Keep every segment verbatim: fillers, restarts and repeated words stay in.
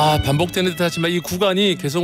아, 반복되는 듯 하지만 이 구간이 계속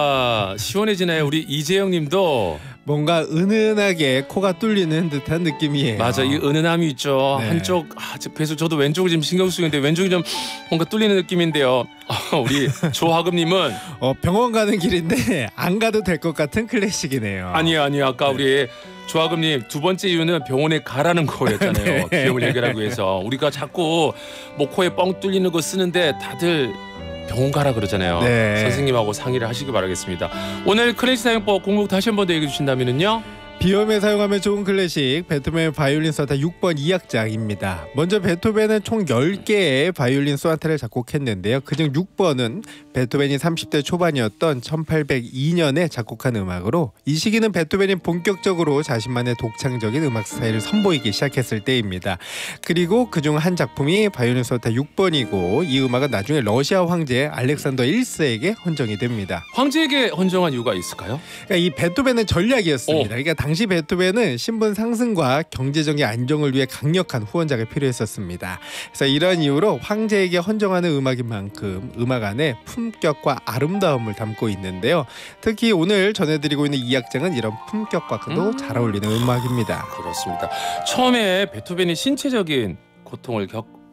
뭔가 시원해지나요? 우리 이재영 님도 뭔가 은은하게 코가 뚫리는 듯한 느낌이에요. 맞아, 이 은은함이 있죠. 네. 한쪽 아, 그래서 저도 왼쪽을 지금 신경 쓰는데 왼쪽이 좀 뭔가 뚫리는 느낌인데요. 아, 우리 조하금님은 어, 병원 가는 길인데 안 가도 될 것 같은 클래식이네요. 아니요 아니요 아까 네. 우리 조하금님 두 번째 이유는 병원에 가라는 거였잖아요. 네. 비용을 해결하기 위해서. 우리가 자꾸 뭐 코에 뻥 뚫리는 거 쓰는데 다들 병원 가라 그러잖아요. 네. 선생님하고 상의를 하시기 바라겠습니다. 오늘 클래식 사용법 공부 다시 한 번 더 얘기해 주신다면은요. 비염에 사용하면 좋은 클래식 베토벤 바이올린 소나타 육 번 이 악장입니다. 먼저 베토벤은 총 열 개의 바이올린 소나타를 작곡했는데요. 그중 육 번은 베토벤이 삼십 대 초반이었던 천팔백이 년에 작곡한 음악으로 이 시기는 베토벤이 본격적으로 자신만의 독창적인 음악 스타일을 선보이기 시작했을 때입니다. 그리고 그중 한 작품이 바이올린 소나타 육 번이고 이 음악은 나중에 러시아 황제 알렉산더 일 세에게 헌정이 됩니다. 황제에게 헌정한 이유가 있을까요? 그러니까 이 베토벤의 전략이었습니다. 오. 그러니까 당시 베토벤은 신분 상승과 경제적인 안정을 위해 강력한 후원자가 필요했었습니다. 그래서 이런 이유로 황제에게 헌정하는 음악인 만큼 음악 안에 품격과 아름다움을 담고 있는데요. 특히 오늘 전해드리고 있는 이 악장은 이런 품격과도 음. 잘 어울리는 음악입니다. 그렇습니다. 처음에 베토벤이 신체적인 고통을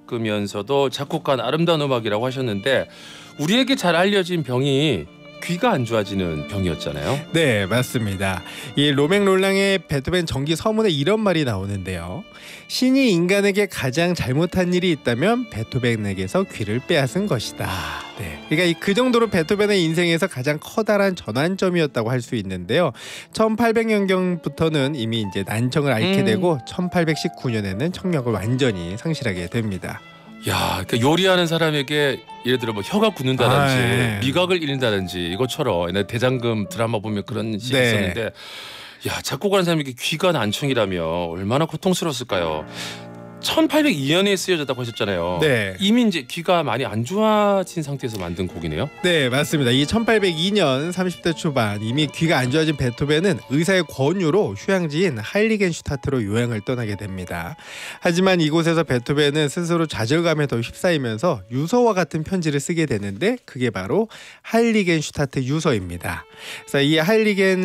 겪으면서도 작곡한 아름다운 음악이라고 하셨는데 우리에게 잘 알려진 병이 귀가 안 좋아지는 병이었잖아요. 네, 맞습니다. 이 로맹 롤랑의 베토벤 정기 서문에 이런 말이 나오는데요. 신이 인간에게 가장 잘못한 일이 있다면 베토벤에게서 귀를 빼앗은 것이다. 네, 그러니까 그 정도로 베토벤의 인생에서 가장 커다란 전환점이었다고 할 수 있는데요. 천팔백 년경부터는 이미 이제 난청을 앓게 음. 되고 천팔백십구 년에는 청력을 완전히 상실하게 됩니다. 야, 그러니까 요리하는 사람에게 예를 들어 뭐 혀가 굳는다든지 아, 네. 미각을 잃는다든지 이것처럼 옛날 대장금 드라마 보면 그런 시 네. 있었는데 야, 작곡하는 사람에게 귀가 난청이라면 얼마나 고통스러웠을까요? 천팔백이 년에 쓰여졌다고 하셨잖아요. 네. 이미 이제 귀가 많이 안 좋아진 상태에서 만든 곡이네요. 네, 맞습니다. 이 천팔백이 년 삼십 대 초반 이미 귀가 안 좋아진 베토벤은 의사의 권유로 휴양지인 하일리겐슈타트로 요양을 떠나게 됩니다. 하지만 이곳에서 베토벤은 스스로 좌절감에 더 휩싸이면서 유서와 같은 편지를 쓰게 되는데 그게 바로 하일리겐슈타트 유서입니다. 그래서 이 하일리겐